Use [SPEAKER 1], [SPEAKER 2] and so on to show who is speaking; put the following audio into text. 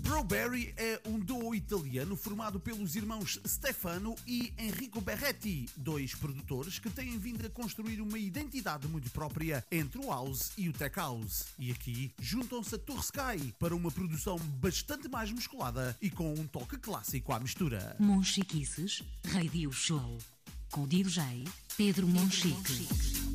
[SPEAKER 1] Browberry é um duo italiano formado pelos irmãos Stefano e Enrico Berretti, dois produtores que têm vindo a construir uma identidade muito própria entre o house e o tech house. E aqui juntam-se a Torre Sky para uma produção bastante mais musculada e com um toque clássico à mistura.
[SPEAKER 2] Monchiquices Radio Show com DJ Pedro Monchique.